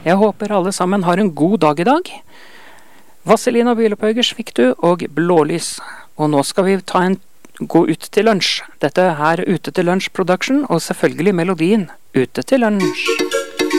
Jeg håper alle sammen har en god dag i dag. Vazelina Bielepaugers fikk du, og Blålys. Og nå skal vi gå ut til lunsj. Dette er Ute til lunsj production, og selvfølgelig melodien Ute til lunsj.